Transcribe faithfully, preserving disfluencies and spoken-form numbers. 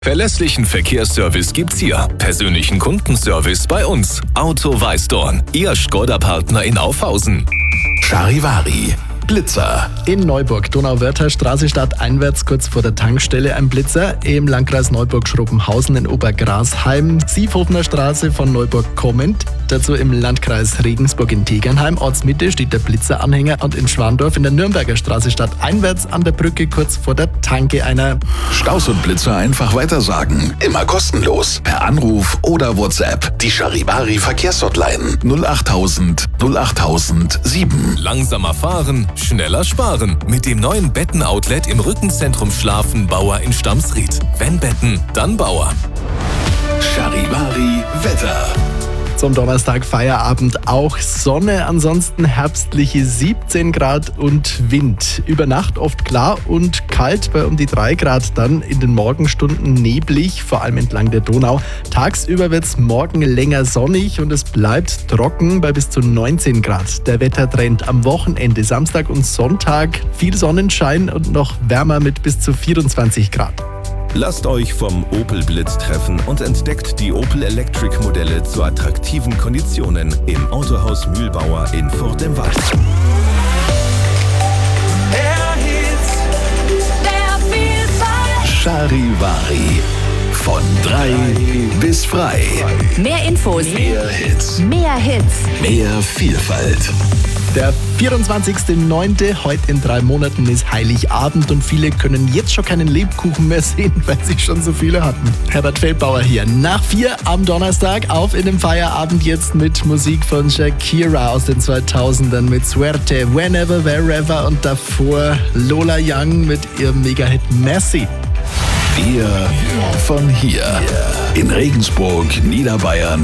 Verlässlichen Verkehrsservice gibt's hier. Persönlichen Kundenservice bei uns. Auto Weißdorn, Ihr Škoda-Partner in Aufhausen. Charivari, Blitzer. In Neuburg, Donauwörther Straße stadteinwärts, kurz vor der Tankstelle, ein Blitzer. Im Landkreis Neuburg-Schrobenhausen in Obergrasheim. Siefhofener Straße von Neuburg kommend. Dazu im Landkreis Regensburg in Tegernheim. Ortsmitte steht der Blitzeranhänger. Und in Schwandorf in der Nürnberger Straße stadteinwärts an der Brücke kurz vor der Tanke einer. Staus und Blitzer einfach weitersagen. Immer kostenlos. Per Anruf oder WhatsApp. Die Charivari Verkehrshotline null achttausend null achttausend sieben. Langsamer fahren, schneller sparen. Mit dem neuen Betten-Outlet im Rückenzentrum Schlafen Bauer in Stamsried. Wenn Betten, dann Bauer. Charivari Wetter. Zum Donnerstag Feierabend auch Sonne, ansonsten herbstliche siebzehn Grad und Wind. Über Nacht oft klar und kalt bei um die drei Grad, dann in den Morgenstunden neblig, vor allem entlang der Donau. Tagsüber wird es morgen länger sonnig und es bleibt trocken bei bis zu neunzehn Grad. Der Wettertrend am Wochenende, Samstag und Sonntag, viel Sonnenschein und noch wärmer mit bis zu vierundzwanzig Grad. Lasst euch vom Opel Blitz treffen und entdeckt die Opel Electric Modelle zu attraktiven Konditionen im Autohaus Mühlbauer in Furt im Wald. Charivari. Von drei bis frei. Mehr Infos, Mehr Hits. mehr Hits. Mehr Vielfalt. Der vierundzwanzigster neunte heute in drei Monaten ist Heiligabend und viele können jetzt schon keinen Lebkuchen mehr sehen, weil sie schon so viele hatten. Herbert Feldbauer hier. Nach vier am Donnerstag auf in dem Feierabend jetzt mit Musik von Shakira aus den zweitausendern mit Suerte, Whenever, Wherever und davor Lola Young mit ihrem Mega-Hit Messi. Wir von hier. In Regensburg, Niederbayern,